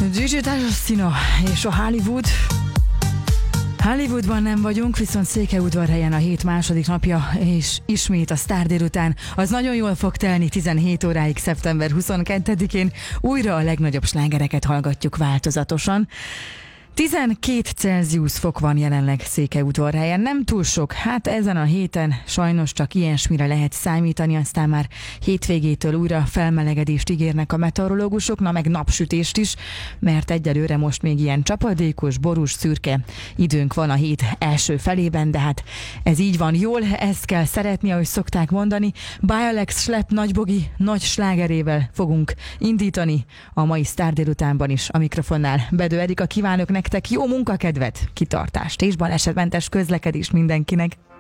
Gigi D'Agostino és a Hollywoodban nem vagyunk, viszont Székelyudvarhelyen a hét második napja, és ismét a Sztár délután. Az nagyon jól fog telni 17 óráig szeptember 22-én. Újra a legnagyobb slágereket hallgatjuk változatosan. 12 Celsius fok van jelenleg Székelyudvarhelyen, nem túl sok, hát ezen a héten sajnos csak ilyesmire lehet számítani, aztán már hétvégétől újra felmelegedést ígérnek a meteorológusok, na meg napsütést is, mert egyelőre most még ilyen csapadékos, borús, szürke időnk van a hét első felében, de hát ez így van jól, ezt kell szeretni, ahogy szokták mondani. Bialex Schlepp Nagybogi nagy slágerével fogunk indítani a mai Sztár délutánban is. A mikrofonnál Bedő Erika, kívánok nektek jó munkakedvet, kitartást és balesetmentes közlekedést mindenkinek.